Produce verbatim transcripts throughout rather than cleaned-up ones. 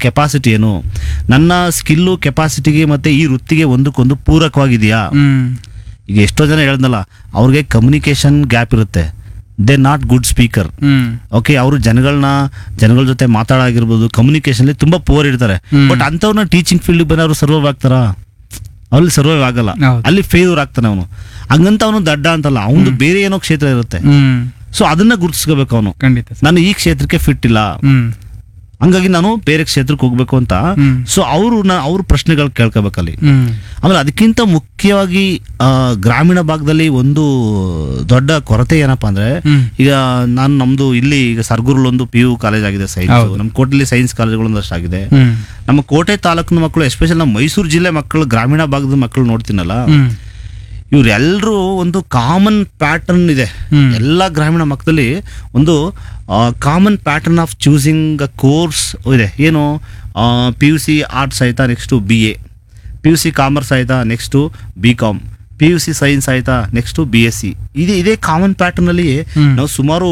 Capacity ಏನು, ನನ್ನ skill ಕೆಪಾಸಿಟಿಗೆ ಮತ್ತು ಈ ವೃತ್ತಿಗೆ ಒಂದಕ್ಕೊಂದು ಪೂರಕವಾಗಿದೆಯಾ. ಈಗ ಎಷ್ಟೋ ಜನ ಹೇಳ್ದಲ್ಲ, ಅವ್ರಿಗೆ ಕಮ್ಯುನಿಕೇಶನ್ ಗ್ಯಾಪ್ ಇರುತ್ತೆ, they not good speaker. Okay, ಅವರು ಜನಗಳನ್ನ ಜನಗಳ ಜೊತೆ ಮಾತಾಡಾಗಿರ್ಬೋದು, ಕಮ್ಯುನಿಕೇಶನ್ ತುಂಬಾ ಪೂರ್ ಇರ್ತಾರೆ. ಬಟ್ ಅಂಥವ್ರನ್ನ ಟೀಚಿಂಗ್ ಫೀಲ್ಡ್ ಬಂದ್ರೆ ಅವರು ಸರ್ವೈವ್ ಆಗ್ತಾರ? ಅಲ್ಲಿ ಸರ್ವೈವ್ ಆಗಲ್ಲ, ಅಲ್ಲಿ ಫೇಲ್ಯೂರ್ ಆಗ್ತಾನೆ ಅವನು. ಹಂಗಂತ ಅವನು ದಡ್ಡ ಅಂತಲ್ಲ, ಅವನು ಬೇರೆ ಏನೋ ಕ್ಷೇತ್ರ ಇರುತ್ತೆ. ಸೊ ಅದನ್ನ ಗುರುತಿಸ್ಕೋಬೇಕು ಅವನು, ನಾನು ಈ ಕ್ಷೇತ್ರಕ್ಕೆ ಫಿಟ್ ಇಲ್ಲ, ಹಂಗಾಗಿ ನಾನು ಬೇರೆ ಕ್ಷೇತ್ರಕ್ಕೆ ಹೋಗ್ಬೇಕು ಅಂತ. ಸೊ ಅವರು ಅವ್ರ ಪ್ರಶ್ನೆಗಳು ಕೇಳ್ಕೋಬೇಕಲ್ಲಿ. ಆಮೇಲೆ ಅದಕ್ಕಿಂತ ಮುಖ್ಯವಾಗಿ ಆ ಗ್ರಾಮೀಣ ಭಾಗದಲ್ಲಿ ಒಂದು ದೊಡ್ಡ ಕೊರತೆ ಏನಪ್ಪಾ ಅಂದ್ರೆ, ಈಗ ನಾನು ನಮ್ದು ಇಲ್ಲಿ ಈಗ ಸರ್ಗೂರಲ್ಲಿ ಒಂದು ಪಿ ಯು ಕಾಲೇಜ್ ಆಗಿದೆ ಸೈನ್ಸ್, ನಮ್ಮ ಕೋಟೆಯಲ್ಲಿ ಸೈನ್ಸ್ ಕಾಲೇಜ್ಗಳೊಂದಷ್ಟು ಆಗಿದೆ. ನಮ್ಮ ಕೋಟೆ ತಾಲೂಕಿನ ಮಕ್ಕಳು, ಎಸ್ಪೆಷಲಿ ನಮ್ಮ ಮೈಸೂರು ಜಿಲ್ಲೆ ಮಕ್ಕಳು, ಗ್ರಾಮೀಣ ಭಾಗದ ಮಕ್ಕಳು ನೋಡ್ತೀನಲ್ಲ, ಇವ್ರೆಲ್ಲರೂ ಒಂದು ಕಾಮನ್ ಪ್ಯಾಟರ್ನ್ ಇದೆ ಎಲ್ಲ ಗ್ರಾಮೀಣ ಮಕ್ಕಳಲ್ಲಿ. ಒಂದು common pattern of choosing a course ಇದೆ. ಏನು, ಪಿ ಯು ಸಿ ಆರ್ಟ್ಸ್ ಆಯ್ತಾ, next B A, P U C commerce ಆಯ್ತಾ, next B com, P U C science ಆಯ್ತಾ, ನೆಕ್ಸ್ಟು ಬಿ ಎಸ್ ಸಿ. ಇದೇ ಇದೇ ಕಾಮನ್ ಪ್ಯಾಟರ್ನಲ್ಲಿ ನಾವು ಸುಮಾರು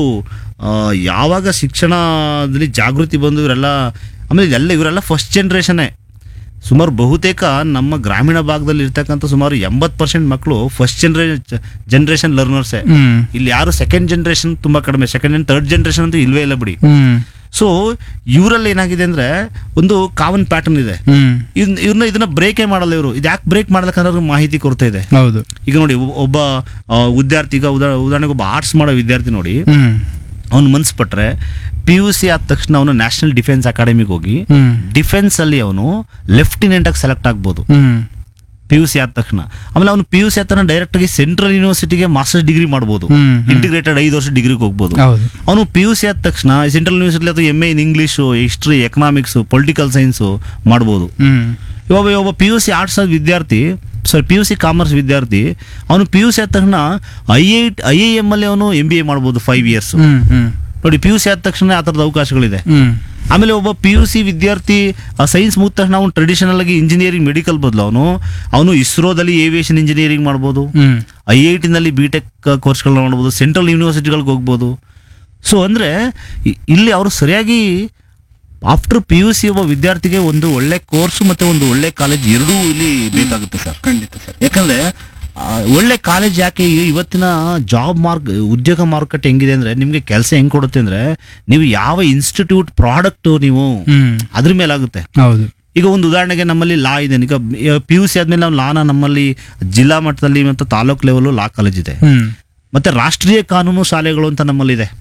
ಯಾವಾಗ ಶಿಕ್ಷಣದಲ್ಲಿ ಜಾಗೃತಿ ಬಂದು ಇವರೆಲ್ಲ, ಆಮೇಲೆ ಇದೆಲ್ಲ ಇವರೆಲ್ಲ ಫಸ್ಟ್ ಜನ್ರೇಷನ್ನೇ. ಸುಮಾರು ಬಹುತೇಕ ನಮ್ಮ ಗ್ರಾಮೀಣ ಭಾಗದಲ್ಲಿ ಇರ್ತಕ್ಕಂಥ ಸುಮಾರು ಎಂಬತ್ತು ಪರ್ಸೆಂಟ್ ಮಕ್ಕಳು ಫಸ್ಟ್ ಜನರೇ ಜನರೇಷನ್ ಲರ್ನರ್ಸೇ. ಇಲ್ಲಿ ಯಾರು ಸೆಕೆಂಡ್ ಜನರೇಷನ್ ತುಂಬಾ ಕಡಿಮೆ, ಸೆಕೆಂಡ್ ಅಂಡ್ ಥರ್ಡ್ ಜನರೇಷನ್ ಅಂತೂ ಇಲ್ವೇ ಇಲ್ಲ ಬಿಡಿ. ಸೊ ಇವರಲ್ಲಿ ಏನಾಗಿದೆ ಅಂದ್ರೆ ಒಂದು ಕಾಮನ್ ಪ್ಯಾಟರ್ನ್ ಇದೆ. ಇವ್ರನ್ನ ಇದನ್ನ ಬ್ರೇಕೇ ಮಾಡಲ್ಲ ಇವರು. ಇದು ಯಾಕೆ ಬ್ರೇಕ್ ಮಾಡ್ಲಿಕ್ಕೆ ಮಾಹಿತಿ ಕೊರತೆ ಇದೆ. ಈಗ ನೋಡಿ, ಒಬ್ಬ ವಿದ್ಯಾರ್ಥಿ, ಈಗ ಉದಾಹರಣೆಗೆ ಒಬ್ಬ ಆರ್ಟ್ಸ್ ಮಾಡೋ ವಿದ್ಯಾರ್ಥಿ ನೋಡಿ, ಅವ್ನು ಮನ್ಸು ಪಟ್ರೆ ಪಿ ಯು ಸಿ ಆದ ತಕ್ಷಣ ಅವನು ನ್ಯಾಷನಲ್ ಡಿಫೆನ್ಸ್ ಅಕಾಡೆಮಿಗೆ ಹೋಗಿ ಡಿಫೆನ್ಸ್ ಅಲ್ಲಿ ಅವನು ಲೆಫ್ಟಿನೆಂಟ್ ಆಗಿ ಸೆಲೆಕ್ಟ್ ಆಗ್ಬೋದು ಪಿ ಯು ಸಿ ಆದ ತಕ್ಷಣ. ಆಮೇಲೆ ಅವನು ಪಿ ಯು ಸಿ ಆದ ಡೈರೆಕ್ಟ್ ಆಗಿ ಸೆಂಟ್ರಲ್ ಯೂನಿವರ್ಸಿಟಿಗೆ ಮಾಸ್ಟರ್ಸ್ ಡಿಗ್ರಿ ಮಾಡ್ಬೋದು, ಇಂಟಿಗ್ರೇಟೆಡ್ ಐದು ವರ್ಷ ಡಿಗ್ರಿಗೆ ಹೋಗ್ಬೋದು. ಅವನು ಪಿ ಯು ಸಿ ಆದ ತಕ್ಷಣ ಸೆಂಟ್ರಲ್ ಯೂನಿವರ್ಸಿಟಿ ಅಥವಾ M A in English, history, economics, political science ಮಾಡ್ಬೋದು. ಇವಾಗ ಒಬ್ಬ ಪಿ ಯು ಸಿ ಆರ್ಟ್ಸ್ ವಿದ್ಯಾರ್ಥಿ, sir P U C commerce ವಿದ್ಯಾರ್ಥಿ, ಅವನು ಪಿ ಯು ಸಿ ಆದ ತಕ್ಷಣ I I I I M ಅಲ್ಲಿ ಅವನು ಎಂ ಬಿ ಎ ಮಾಡ್ಬೋದು ಫೈವ್ ಇಯರ್ಸ್. ನೋಡಿ, ಪಿ ಯು ಸಿ ಆದ ತಕ್ಷಣ ಆ ಥರದ ಅವಕಾಶಗಳಿದೆ. ಆಮೇಲೆ ಒಬ್ಬ ಪಿ ಯು ಸಿ ವಿದ್ಯಾರ್ಥಿ ಸೈನ್ಸ್ ಮುಗಿದ ತಕ್ಷಣ ಅವನು ಟ್ರೆಡಿಷನಲ್ ಆಗಿ ಇಂಜಿನಿಯರಿಂಗ್ ಮೆಡಿಕಲ್ ಬದಲು ಅವನು ಅವನು ಇಸ್ರೋದಲ್ಲಿ ಏವಿಯೇಷನ್ ಇಂಜಿನಿಯರಿಂಗ್ ಮಾಡ್ಬೋದು, ಐ ಐ ಟಿನಲ್ಲಿ ಬಿ ಟೆಕ್ ಕೋರ್ಸ್ಗಳನ್ನ ಮಾಡ್ಬೋದು, ಸೆಂಟ್ರಲ್ ಯೂನಿವರ್ಸಿಟಿಗಳಿಗೆ ಹೋಗ್ಬೋದು. ಸೊ ಅಂದರೆ ಇಲ್ಲಿ ಅವರು ಸರಿಯಾಗಿ ಆಫ್ಟರ್ ಪಿ ಯು ಸಿ ಒಬ್ಬ ವಿದ್ಯಾರ್ಥಿಗೆ ಒಂದು ಒಳ್ಳೆ ಕೋರ್ಸ್ ಮತ್ತೆ ಒಂದು ಒಳ್ಳೆ ಕಾಲೇಜ್ ಎರಡೂ ಇಲ್ಲಿ ಬೇಕಾಗುತ್ತೆ ಸರ್. ಖಂಡಿತ ಸರ್. ಯಾಕಂದ್ರೆ ಒಳ್ಳೆ ಕಾಲೇಜ್ ಯಾಕೆ ಇವತ್ತಿನ ಜಾಬ್ ಮಾರ್ಕ್ ಉದ್ಯೋಗ ಮಾರುಕಟ್ಟೆ ಹೆಂಗಿದೆ ಅಂದ್ರೆ, ನಿಮ್ಗೆ ಕೆಲಸ ಹೆಂಗ್ ಕೊಡುತ್ತೆ ಅಂದ್ರೆ, ನೀವು ಯಾವ ಇನ್ಸ್ಟಿಟ್ಯೂಟ್ ಪ್ರಾಡಕ್ಟ್ ನೀವು ಅದ್ರ ಮೇಲೆ ಆಗುತ್ತೆ. ಹೌದು. ಈಗ ಒಂದು ಉದಾಹರಣೆಗೆ ನಮ್ಮಲ್ಲಿ ಲಾ ಇದೆ. ಈಗ ಪಿ ಯು ಸಿ ಆದ್ಮೇಲೆ ನಾವು ಲಾನ ನಮ್ಮಲ್ಲಿ ಜಿಲ್ಲಾ ಮಟ್ಟದಲ್ಲಿ ಮತ್ತು ತಾಲೂಕ್ ಲೆವೆಲ್ ಲಾ ಕಾಲೇಜ್ ಇದೆ. ಮತ್ತೆ ರಾಷ್ಟ್ರೀಯ ಕಾನೂನು ಶಾಲೆಗಳು ಅಂತ ನಮ್ಮಲ್ಲಿ ಇದೆ.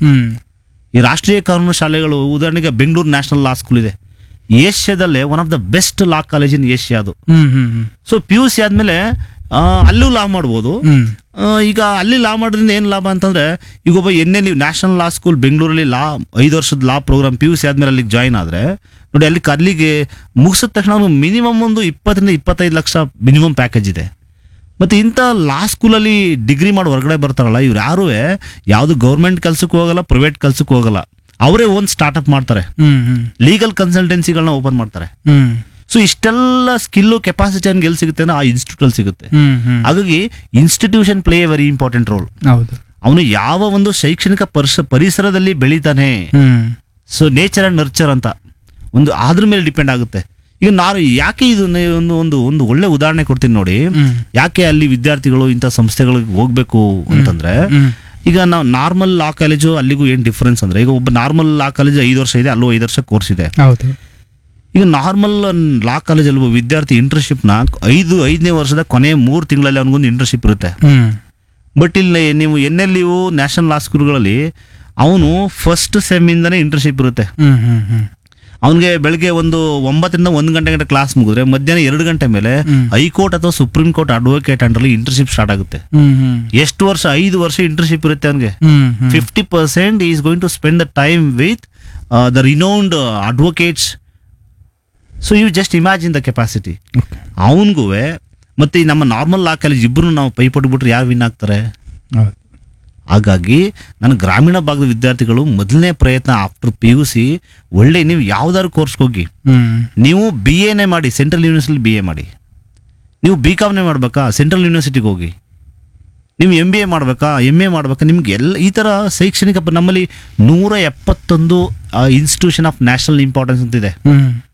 ಈ ರಾಷ್ಟ್ರೀಯ ಕಾನೂನು ಶಾಲೆಗಳು ಉದಾಹರಣೆಗೆ ಬೆಂಗಳೂರು ನ್ಯಾಷನಲ್ ಲಾ ಸ್ಕೂಲ್ ಇದೆ, ಏಷ್ಯಾದಲ್ಲೇ one of the best law college in Asia ಅದು. ಸೊ ಪಿ ಯು ಸಿ ಆದ್ಮೇಲೆ ಅಲ್ಲೂ ಲಾ ಮಾಡ್ಬೋದು. ಈಗ ಅಲ್ಲಿ ಲಾ ಮಾಡೋದ್ರಿಂದ ಏನ್ ಲಾಭ ಅಂತಂದ್ರೆ, ಈಗ ಒಬ್ಬ ಎನ್ ಎ ನೀವು ನ್ಯಾಷನಲ್ ಲಾ ಸ್ಕೂಲ್ ಬೆಂಗಳೂರಲ್ಲಿ ಲಾ ಐದು ವರ್ಷದ ಲಾ ಪ್ರೋಗ್ರಾಮ್ ಪಿ ಯು ಸಿ ಆದ್ಮೇಲೆ ಅಲ್ಲಿಗೆ ಜಾಯಿನ್ ಆದ್ರೆ ನೋಡಿ, ಅಲ್ಲಿ ಅಲ್ಲಿಗೆ ಮುಗಿಸಿದ ತಕ್ಷಣ ಅವನು ಮಿನಿಮಮ್ ಒಂದು ಇಪ್ಪತ್ತರಿಂದ ಇಪ್ಪತ್ತೈದು ಲಕ್ಷ ಮಿನಿಮಮ್ ಪ್ಯಾಕೇಜ್ ಇದೆ. ಮತ್ತೆ ಇಂಥ ಲಾ ಸ್ಕೂಲಲ್ಲಿ ಡಿಗ್ರಿ ಮಾಡಿ ಹೊರಗಡೆ ಬರ್ತಾರಲ್ಲ, ಇವ್ರು ಯಾರು ಯಾವ್ದು ಗೌರ್ಮೆಂಟ್ ಕೆಲ್ಸಕ್ಕೂ ಹೋಗಲ್ಲ, ಪ್ರೈವೇಟ್ ಕೆಲ್ಸಕ್ಕೂ ಹೋಗಲ್ಲ, ಅವರೇ ಒಂದು ಸ್ಟಾರ್ಟ್ಅಪ್ ಮಾಡ್ತಾರೆ, ಲೀಗಲ್ ಕನ್ಸಲ್ಟೆನ್ಸಿಗಳನ್ನ ಓಪನ್ ಮಾಡ್ತಾರೆ. ಸೊ ಇಷ್ಟೆಲ್ಲ ಸ್ಕಿಲ್ಲು ಕೆಪಾಸಿಟಿ ಅನ್ಗೆ ಎಲ್ಲಿ ಸಿಗುತ್ತೆ ಅಂದ್ರೆ ಆ ಇನ್ಸ್ಟಿಟ್ಯೂಟ್ ಅಲ್ಲಿ ಸಿಗುತ್ತೆ. ಹಾಗಾಗಿ institution play A very important role. ಅವನು ಯಾವ ಒಂದು ಶೈಕ್ಷಣಿಕ ಪರಿಸ ಪರಿಸರದಲ್ಲಿ ಬೆಳಿತಾನೆ, ಸೊ ನೇಚರ್ ಅಂಡ್ ನರ್ಚರ್ ಅಂತ ಒಂದು ಅದ್ರ ಮೇಲೆ ಡಿಪೆಂಡ್ ಆಗುತ್ತೆ. ಈಗ ನಾನು ಯಾಕೆ ಇದು ಒಂದು ಒಂದು ಒಂದು ಒಳ್ಳೆ ಉದಾಹರಣೆ ಕೊಡ್ತೀನಿ ನೋಡಿ, ಯಾಕೆ ಅಲ್ಲಿ ವಿದ್ಯಾರ್ಥಿಗಳು ಇಂಥ ಸಂಸ್ಥೆಗಳಿಗೆ ಹೋಗ್ಬೇಕು ಅಂತಂದ್ರೆ, ಈಗ ನಾವು ನಾರ್ಮಲ್ ಲಾ ಕಾಲೇಜು ಅಲ್ಲಿಗೂ ಏನ್ ಡಿಫ್ರೆನ್ಸ್ ಅಂದ್ರೆ, ಈಗ ಒಬ್ಬ ನಾರ್ಮಲ್ ಲಾ ಕಾಲೇಜ್ ಐದು ವರ್ಷ ಇದೆ, ಅಲ್ಲೂ ಐದು ವರ್ಷ ಕೋರ್ಸ್ ಇದೆ. ಈಗ ನಾರ್ಮಲ್ ಲಾ ಕಾಲೇಜಲ್ಲಿ ಒಬ್ಬ ವಿದ್ಯಾರ್ಥಿ ಇಂಟರ್ನ್ಶಿಪ್ ನ ಐದು ಐದನೇ ವರ್ಷದ ಕೊನೆ ಮೂರು ತಿಂಗಳಲ್ಲಿ ಅವನಿಗೊಂದು ಇಂಟರ್ನ್ಶಿಪ್ ಇರುತ್ತೆ. ಬಟ್ ಇಲ್ಲಿ ನೀವು N L U national law ಸ್ಕೂಲ್ಗಳಲ್ಲಿ ಅವನು ಫಸ್ಟ್ ಸೆಮ್ ಇಂದಾನೆ ಇಂಟರ್ನ್ಶಿಪ್ ಇರುತ್ತೆ. ಅವನಿಗೆ ಬೆಳಗ್ಗೆ ಒಂದು ಒಂಬತ್ತರಿಂದ ಒಂದು ಗಂಟೆ ಗಂಟೆ ಕ್ಲಾಸ್ ಮುಗಿದ್ರೆ ಮಧ್ಯಾಹ್ನ ಎರಡು ಗಂಟೆ ಮೇಲೆ ಹೈಕೋರ್ಟ್ ಅಥವಾ supreme court advocate under internship start ಆಗುತ್ತೆ. ಎಷ್ಟು ವರ್ಷ? ಐದು ವರ್ಷ ಇಂಟರ್ನ್ಶಿಪ್ ಇರುತ್ತೆ ಅವನಿಗೆ. Fifty percent is going to spend the time with the renowned advocates. So you just imagine the capacity ಅವನಿಗೂ ಮತ್ತೆ ನಮ್ಮ ನಾರ್ಮಲ್ ಲಾ ಕಾಲೇಜ್ ಇಬ್ರು ನಾವು ಪೈಪೊಟ್ಬಿಟ್ರೆ ಯಾರು ವಿನ್ ಆಗ್ತಾರೆ? ಹಾಗಾಗಿ ನನ್ನ ಗ್ರಾಮೀಣ ಭಾಗದ ವಿದ್ಯಾರ್ಥಿಗಳು ಮೊದಲನೇ ಪ್ರಯತ್ನ ಆಫ್ಟರ್ ಪಿ ಯು ಸಿ ಒಳ್ಳೆ ನೀವು ಯಾವ್ದಾದ್ರು ಕೋರ್ಸ್ಗೆ ಹೋಗಿ, ನೀವು ಬಿ ಎನೇ ಮಾಡಿ, ಸೆಂಟ್ರಲ್ ಯೂನಿವರ್ಸಿಟಿ ಬಿ ಎ ಮಾಡಿ. ನೀವು ಬಿ ಕಾಮ್ನೇ ಮಾಡ್ಬೇಕಾ, ಸೆಂಟ್ರಲ್ ಯೂನಿವರ್ಸಿಟಿಗೆ ಹೋಗಿ. ನೀವು ಎಂ ಬಿ ಎ ಮಾಡ್ಬೇಕಾ, ಎಮ್ ಎ ಮಾಡ್ಬೇಕಾ, ನಿಮ್ಗೆ ಎಲ್ಲ ಈ ತರ ಶೈಕ್ಷಣಿಕ ನಮ್ಮಲ್ಲಿ ನೂರ ಎಪ್ಪತ್ತೊಂದು ಇನ್ಸ್ಟಿಟ್ಯೂಷನ್ ಆಫ್ ನ್ಯಾಷನಲ್ ಇಂಪಾರ್ಟೆನ್ಸ್ ಅಂತಿದೆ.